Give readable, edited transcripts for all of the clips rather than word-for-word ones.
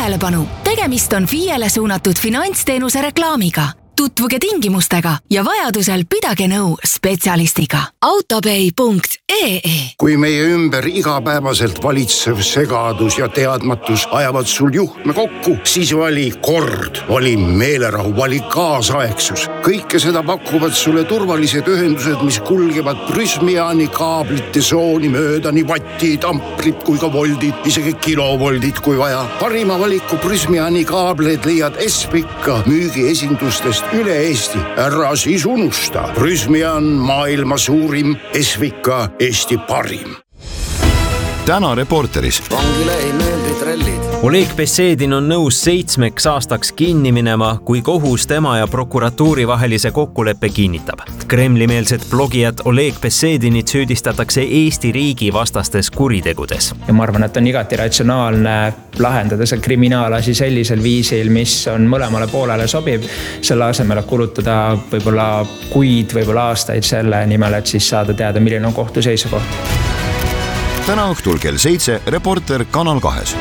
Tähelepanu! Tegemist on FIEle suunatud finantsteenuse reklaamiga. Tutvuge tingimustega ja vajadusel pidage nõu spetsialistiga. Autopay.ee. Kui meie ümber igapäevaselt valitsev segadus ja teadmatus ajavad sul juhtme kokku, siis vali kord, vali meelerahu, vali kaasaegsus. Kõike seda pakuvad sulle turvalised ühendused, mis kulgevad Prysmiani kaablite sooni mööda, nii vattid, amprid kui ka voldid, isegi kilovoldid kui vaja. Parima valiku Prysmiani kaableid leiad Espika müügiesindustest üle Eesti. Ära siis unusta. Prysmian maailma suurim, Esvika Eesti parim. Täna Reporteris. Vangile ei meeldi trellid. Oleg Besedin on nõus 7 aastaks kinni minema, kui kohus tema ja prokuratuuri vahelise kokkuleppe kinnitab. Kremli-meelset blogijat Oleg Besedinit süüdistatakse Eesti riigi vastastes kuritegudes. Ja ma arvan, et on igati ratsionaalne lahendada see kriminaalasi sellisel viisil, mis on mõlemale poolele sobiv. Selle asemel kulutada võib-olla kuid, võib-olla aastaid selle nimel, et siis saada teada, milline on kohtu seisukoht. Täna õhtul kell 7 Reporter Kanal 2.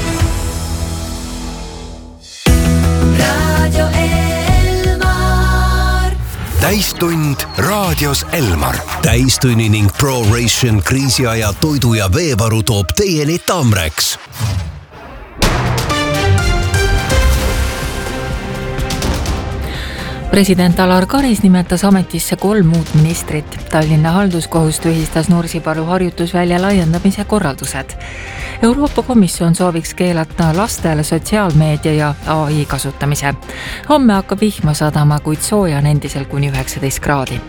Radio Elmar. Täistund raadios Elmar. Täistunni ning ProRation kriisiaja toidu ja veevaru toob teieni Tamrex. President Alar Karis nimetas ametisse 3 uut ministrit. Tallinna halduskohus tühistas Nursipalu harjutusvälja laiendamise korraldused. Euroopa Komisjon sooviks keelata lastele sotsiaalmeedia ja AI kasutamise. Homme hakkab vihma sadama, kuid sooja on endisel kuni 19 kraadi.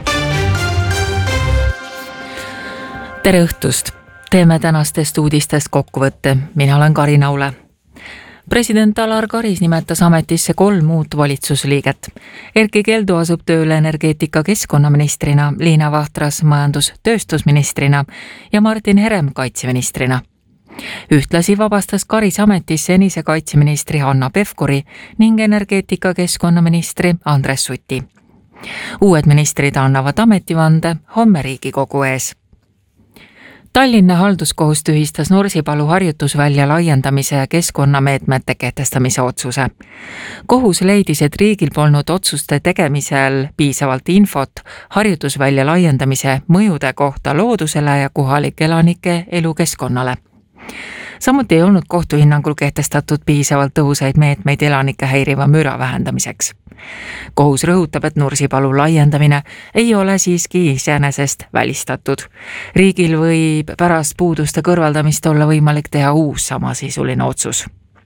Tere õhtust! Teeme tänastest uudistest kokkuvõtte. Mina olen Karin Aule. President Alar Karis nimetas ametisse 3 uut valitsusliiget. Erki Keldo asub tööle energeetika keskkonnaministrina, Liina Vahtras majandus-tööstusministrina ja Martin Herem kaitseministrina. Ühtlasi vabastas Karis ametis senise kaitseministri Hanna Pevkuri ning energeetika keskkonnaministri Andres Suti. Uued ministrid annavad ametivande homme Riigikogu ees. Tallinna halduskohus tühistas Nursipalu harjutusvälja laiendamise ja keskkonnameetmete kehtestamise otsuse. Kohus leidis, et riigil polnud otsuste tegemisel piisavalt infot harjutusvälja laiendamise mõjude kohta loodusele ja kohalike elanike elukeskkonnale. Samuti ei olnud kohtu hinnangul kehtestatud piisavalt tõhusaid meetmeid elanike häiriva müra vähendamiseks. Kohus rõhutab, et Nursipalu laiendamine ei ole siiski iseenesest välistatud. Riigil võib pärast puuduste kõrvaldamist olla võimalik teha uus samasisuline otsus.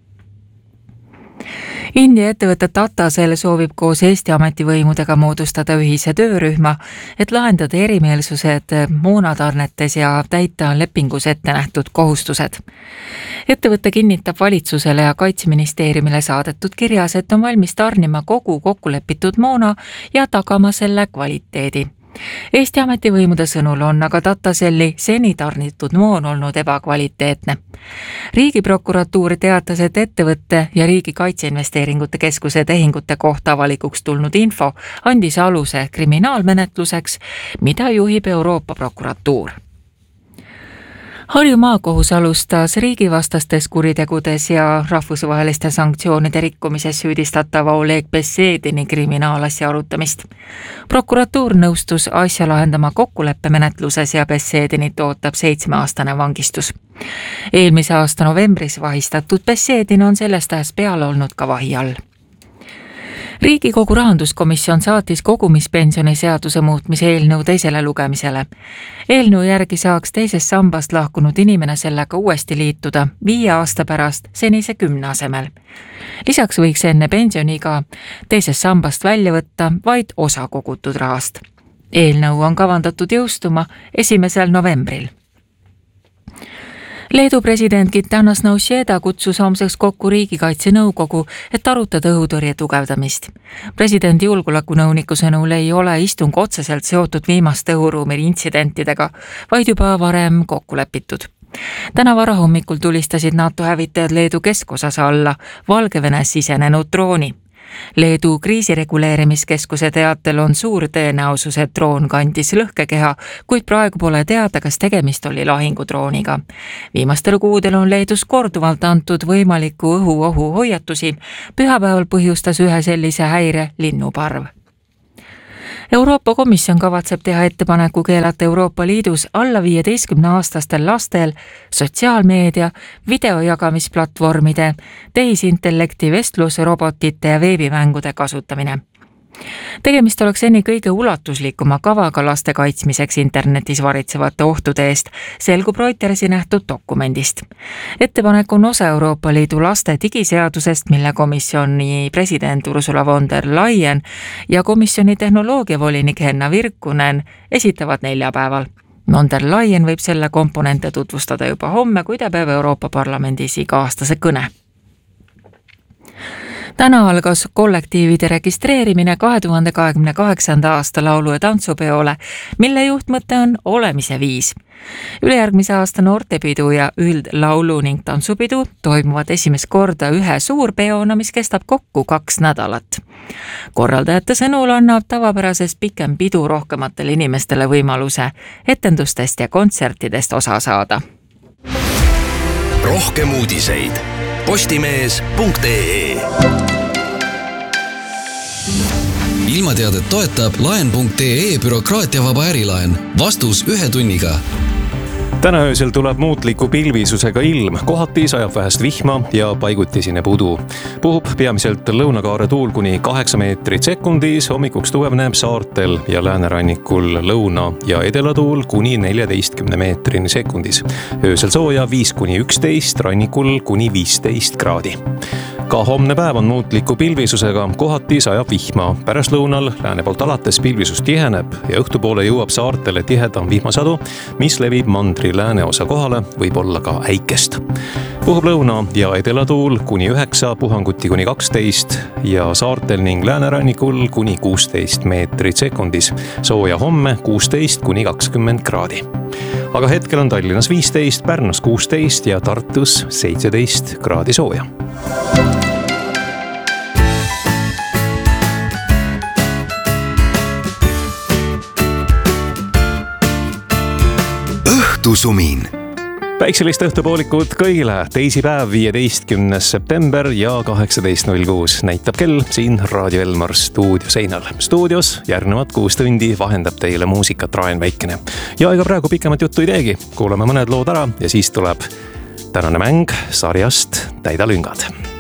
India ettevõte Tata Cell soovib koos Eesti ametivõimudega moodustada ühise töörühma, et lahendada erimeelsused moonatarnetes ja täita lepingus ette nähtud kohustused. Ettevõte kinnitab valitsusele ja kaitseministeeriumile saadetud kirjas, et on valmis tarnima kogu kokkulepitud moona ja tagama selle kvaliteedi. Eesti ametivõimude sõnul on aga Tata Celli seni tarnitud moon olnud ebakvaliteetne. Riigiprokuratuur teatas, et ettevõtte ja Riigi Kaitseinvesteeringute Keskuse tehingute kohta avalikuks tulnud info andis aluse kriminaalmenetluseks, mida juhib Euroopa prokuratuur. Harju maakohus alustas riigivastastes kuritegudes ja rahvusvaheliste sanktsioonide rikkumises süüdistatava Oleg Besedini kriminaalasja arutamist. Prokuratuur nõustus asja lahendama kokkuleppemenetluses ja Besedinit ootab 7-aastane vangistus. Eelmise aasta novembris vahistatud Besedin on sellest ajast peale olnud ka vahi all. Riigikogu rahanduskomisjon saatis kogumispensioni seaduse muutmise eelnõu teisele lugemisele. Eelnõu järgi saaks teisest sambast lahkunud inimene sellega uuesti liituda 5 aasta pärast senise 10 asemel. Lisaks võiks enne pensioniga teisest sambast välja võtta vaid osa kogutud rahast. Eelnõu on kavandatud jõustuma 1. novembril. Leedu president Gitanas Nausėda kutsus homseks kokku riigikaitsenõukogu, et arutada õhutõrje tugevdamist. Presidendi julgeolekunõuniku sõnul ei ole istung otseselt seotud viimaste õhuruumi intsidentidega, vaid juba varem kokku lepitud. Täna varahommikul tulistasid NATO hävitajad Leedu keskosas alla Valgevenes sisenenud drooni. Leedu kriisireguleerimiskeskuse teatel on suur tõenäosus, et droon kandis lõhkekeha, kuid praegu pole teada, kas tegemist oli lahingudrooniga. Viimastel kuudel on Leedus korduvalt antud võimaliku õhuohu hoiatusi. Pühapäeval põhjustas ühe sellise häire linnuparv. Euroopa Komisjon kavatseb teha ettepaneku keelata Euroopa Liidus alla 15-aastastel lastel sotsiaalmeedia, videojagamisplatvormide, tehisintellekti vestlusrobotite ja veebimängude kasutamine. Tegemist oleks seni kõige ulatuslikuma kavaga laste kaitsmiseks internetis varitsevate ohtude eest, selgub Reutersi nähtud dokumendist. Ettepanek on osa Euroopa Liidu laste digiseadusest, mille komisjoni president Ursula von der Leyen ja komisjoni tehnoloogiavolinik Henna Virkkunen esitavad neljapäeval. Von der Leyen võib selle komponente tutvustada juba homme, kui ta peab Euroopa Parlamendis iga-aastase kõne. Täna algas kollektiivide registreerimine 2028. aasta laulu- ja tantsupeole, mille juhtmõte on olemise viis. Ülejärgmise aasta noortepidu ja üldlaulu ning tantsupidu toimuvad esimest korda ühe suurpeona, mis kestab kokku 2 nädalat. Korraldajate sõnul annab tavapärasest pikem pidu rohkematele inimestele võimaluse etendustest ja kontsertidest osa saada. Rohkem uudiseid postimees.ee. Ilmateadet toetab laen.ee bürokraatiavaba ärilaen. Vastus 1 tunniga. Täna öösel tuleb muutliku pilvisusega ilm, kohati sajab vähest vihma ja paiguti sineb udu. Puhub peamiselt lõunakaare tuul kuni 8 meetrit sekundis, hommikuks tugevneb saartel ja läänerannikul lõuna- ja edelatuul kuni 14 meetrini sekundis. Öösel sooja 5-11, rannikul kuni 15 kraadi. Ka homne päev on muutliku pilvisusega, kohati sajab vihma. Pärastlõunal lääne poolt alates pilvisus tiheneb ja õhtupoole jõuab saartele tihedam vihmasadu, mis levib mandri lääneosa kohale, võib olla ka äikest. Puhub lõuna- ja edelatuul kuni 9, puhanguti kuni 12 ja saartel ning läänerannikul kuni 16 meetrit sekundis. Sooja homme 16-20 kraadi. Aga hetkel on Tallinnas 15, Pärnus 16 ja Tartus 17 kraadi sooja. Õhtusumin. Päikselist õhtupoolikut kõigile. Teisipäev 15. september ja 18.06 näitab kell siin Raadio Elmar stuudio seinal. Stuudios järgnevad 6 tundi vahendab teile muusikat Raen Väikene. Ja ega praegu pikemat juttu ei teegi. Kuulame mõned lood ära ja siis tuleb tänane mäng sarjast Täida lüngad.